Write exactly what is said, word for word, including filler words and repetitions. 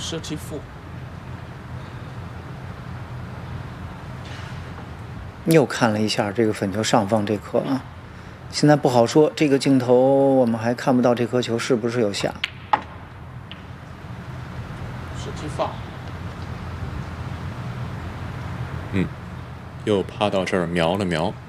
射击负。 又看了一下这个粉球上方这颗啊，现在不好说，这个镜头我们还看不到这颗球是不是有下。 射击发。 嗯，又趴到这儿瞄了瞄。